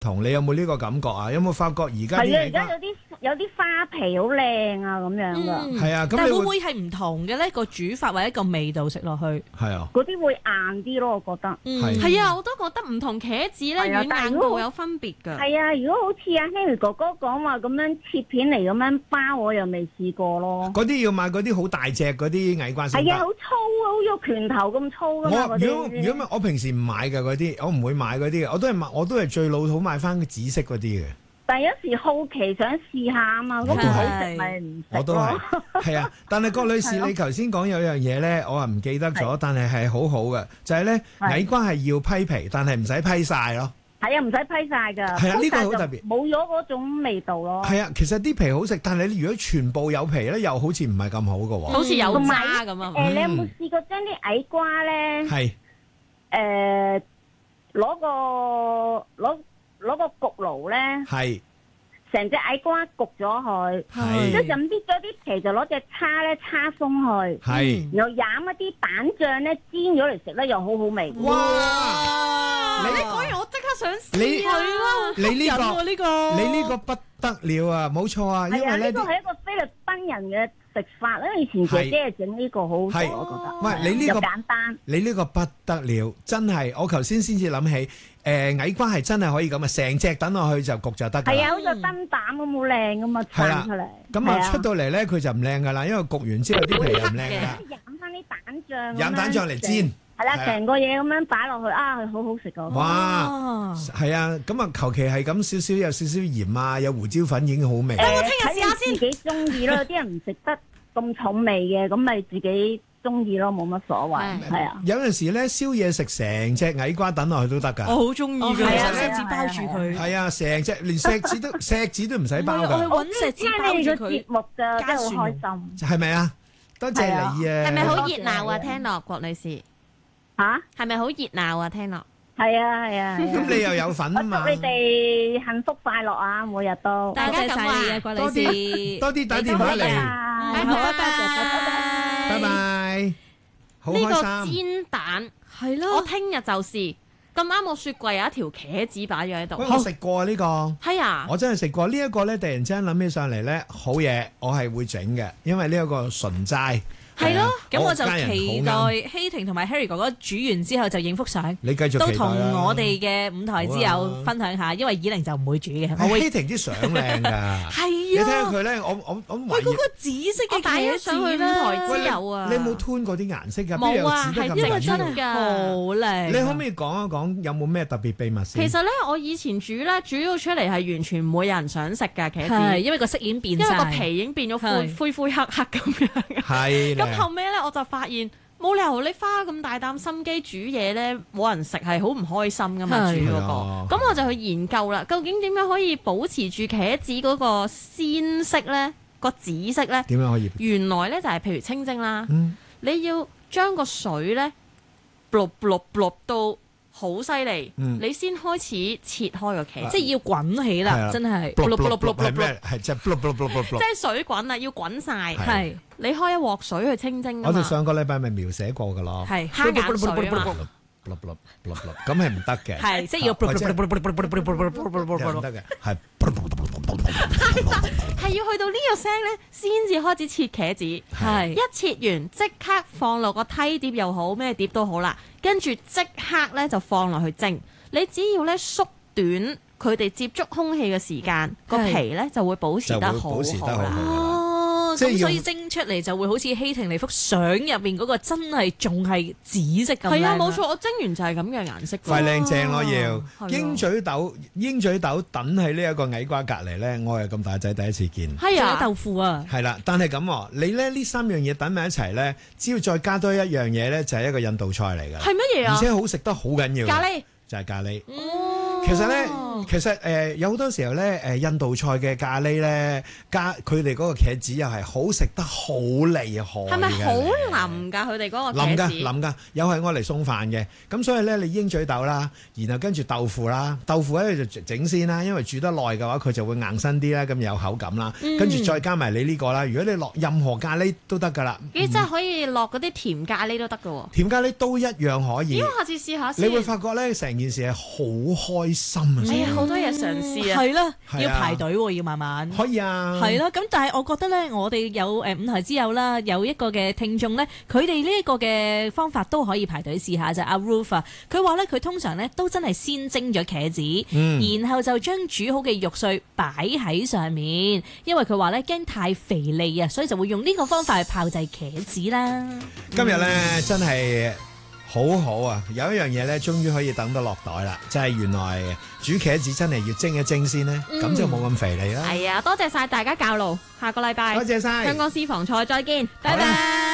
同，你有冇呢個感覺啊？有冇發覺而家啲係啊，而矮瓜家有啲花皮好靚啊，咁樣噶。 係啊，咁但係會唔你會會係唔同嘅咧？個煮法或者個味道食落去， 係啊， 嗰啲會硬啲咯，我覺得。 係係啊，我都覺得唔同茄子咧係啊軟硬度有分別㗎。 係啊，如果好似阿 Henry 哥哥講話咁樣切片嚟咁樣包，我又未試過咯。 嗰啲要買嗰啲好大隻嗰啲矮瓜先得。 係啊，好粗啊，好似拳頭咁粗噶嘛嗰啲。 我平時唔買嘅嗰啲，我唔會買嗰啲嘅，我都係最老土買翻紫色嗰啲嘅。 但係有時好奇想試下啊嘛，咁唔好食咪唔食咯。 我都係，係啊。但係郭女士，你頭先講有樣嘢咧，我係唔記得咗，但係好好嘅，就係咧矮瓜係要批皮，但係唔使批晒咯。 係啊，唔使批晒㗎。 係啊，呢個好特別。 冇咗嗰種味道咯。 係啊，其實啲皮好食，但係你如果全部有皮咧，又好似唔係咁好嘅喎。 好似有渣咁啊！ 你有冇試過將啲矮瓜咧？ 係攞個焗爐咧， 係成隻矮瓜焗咗佢， 係跟住搣咗啲皮就攞隻叉咧叉鬆佢， 係， 然後飲一啲蛋醬咧煎咗嚟食咧又好好味。 哇！ 你講完我即刻想試你啊！ 你呢個不得了啊！冇錯啊，因為咧呢個係一個菲律賓人嘅食法咧，以前姐姐係整呢個好好食，我覺得。 喂，你呢個又簡單， 你呢個不得了，真係我頭先至諗起，矮瓜係真係可以咁啊，成隻等落去就焗就得㗎。 係啊，好似燈膽咁好靚㗎嘛，撐出嚟。 咁啊出到嚟咧，佢就唔靚㗎啦，因為焗完之後啲皮又唔靚㗎啦。 飲翻啲蛋醬， 飲蛋醬嚟煎。 係啦，成個嘢咁樣擺落去啊，好好食㗎。 哇，係啊，咁啊求其係咁少少有少少鹽啊，有胡椒粉已經好味。 我聽日試下先。 自己中意咯，有啲人唔食得咁重味嘅，咁咪自己中意咯，冇乜所謂。係啊， 有陣時咧燒嘢食成隻矮瓜等落去都得㗎。 我好中意㗎，錫紙包住佢。 係啊，成隻連錫紙都唔使包㗎。 我去揾錫紙包住佢。 節目㗎，真係好開心。 係咪啊？多謝你啊！ 係咪好熱鬧啊？聽落郭女士嚇， 係咪好熱鬧啊？聽落係啊係啊。 咁你又有份啊嘛？ 祝你哋幸福快樂啊！每日都大家咁話， 郭女士多啲打電話嚟。 好啊，多謝， 拜拜。好呢個開心。 煎蛋係咯， 我聽日就試。咁啱我雪櫃有一條茄子擺咗喺度。 喂，我食過呢個。 係啊， 我真係食過呢一個咧，突然之間諗起上嚟咧，好嘢，我係會整嘅，因為呢一個純齋。 係咯，咁我就家人期好啱待希婷同埋 Harry 哥哥煮完之後就影幅相， 你繼續期待啦都同我哋嘅舞台之友分享下，因為以玲就唔會煮嘅，我會希婷啲相靚㗎。 係你睇下啊， 佢咧，我懷疑喂嗰個紫色嘅我擺咗上去舞台之友啊！ 你有冇吞過啲顏色㗎？ 冇啊， 邊有係紙得咁緊要真㗎。 好靚。 你可唔可以講一講有冇咩特別秘密先？ 其實咧，我以前煮到出嚟係完全唔會有人想食㗎茄係子， 因為個色已經變因為個晒， 皮已經變咗係灰黑黑咁樣。 係咁後尾咧，我就發現冇理由你花咁大啖心機煮嘢咧，冇人食係好唔開心噶嘛， 係煮嗰係啊個。咁我就去研究啦，究竟點樣可以保持住茄子嗰個鮮色咧，個紫色咧？ 點樣可以？ 原來咧就係譬如清蒸啦， 嗯你要將個水咧，淥到好犀利，你先開始切開個茄子， 即係要滾起係啦， 啊真係。 係咩？係即係即係水滾啊，要滾晒。 係你開一鑊水去清蒸㗎嘛， 我哋上個禮拜咪描寫過㗎咯。 係蝦眼水啊嘛。 咁係唔得嘅。 係即係要或者唔得嘅，係係要去到呢個聲咧，先至開始切茄子。 係一切完即刻放落個梯碟又好，咩碟都好啦，跟住即刻咧就放落去蒸。你只要咧縮短佢哋接觸空氣嘅時間，個皮咧就會保持得好保持得好好啦。 哦， 即係要咁所以蒸出嚟就會好似希婷你幅相入邊嗰個真係仲係紫色咁靚。 係啊，冇錯，我蒸完就係咁嘅顏色。 快靚正咯，要係啊鷹嘴豆等喺呢一個矮瓜隔離咧，我係咁大仔第一次見。 係啊， 仲有豆腐啊， 係啦，但係咁喎，你咧呢三樣嘢等埋一齊咧，只要再加多一樣嘢咧，就係一個印度菜嚟㗎。 係乜嘢啊？ 而且好食得好緊要。 咖喱就係咖喱。 哦其實咧，有好多時候咧，印度菜嘅咖喱咧，加佢哋嗰個茄子又係好食得好厲害嘅。 係咪好腍㗎？佢哋嗰個腍㗎， 茄子腍㗎，又係我嚟送飯嘅。咁所以咧，你鷹嘴豆啦，然後跟住豆腐啦，豆腐咧就整先啦，因為煮得耐嘅話，佢就會硬身啲啦，咁有口感啦。跟住再加埋你呢個啦，如果你落任何咖喱都得㗎啦。 咦，真係可以落嗰啲甜咖喱都得㗎喎。 甜咖喱都一樣可以。 咦，我下次試下先。 你會發覺咧，成件事係好開心啊！ 哎呀， 好多嘢嘗試啊。 係啦， 係啊要排隊喎，要慢慢。 可以啊， 係啦，咁但係我覺得咧，我哋有五台之友啦，有一個嘅聽眾咧，佢哋呢一個嘅方法都可以排隊試下就係阿 Ruth 啊，佢話咧佢通常咧都真係先蒸咗茄子，然後就將煮好嘅肉碎擺喺上面，因為佢話咧驚太肥膩啊，所以就會用呢個方法去炮製茄子啦。 今日咧真係好好啊！有一樣嘢咧，終於可以等得落袋啦，就係原來煮茄子真係要蒸一蒸先呢，咁就冇咁肥膩啦。 係啊，多謝晒大家教路，下個禮拜多謝晒香港私房菜再見，拜好啦拜。